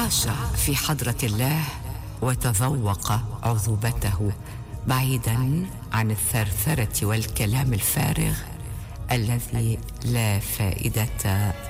عاش في حضرة الله وتذوق عذوبته، بعيدا عن الثرثرة والكلام الفارغ الذي لا فائدة